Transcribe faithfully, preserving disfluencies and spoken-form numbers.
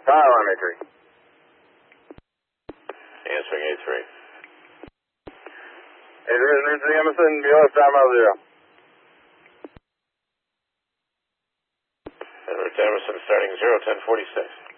Alarm A three. Answering A three. A three, Emergency Emerson, B L S, time out zero. Edward Emerson starting zero ten forty-six.